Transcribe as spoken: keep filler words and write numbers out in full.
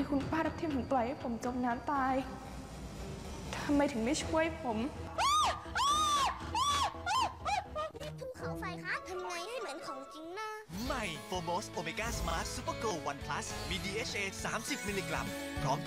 คุณป้าทับทิมถึงปล่อยให้ผมจมน้ำตายทำไมถึงไม่ช่วยผมภูเขาไฟคะทำไงให้เหมือนของจริงนะใหม่ โฟโมส โอเมก้า สมาร์ท ซูเปอร์โกลด์ วัน พลัส มี ดี เอช เอ สามสิบ มิลลิกรัมพร้อม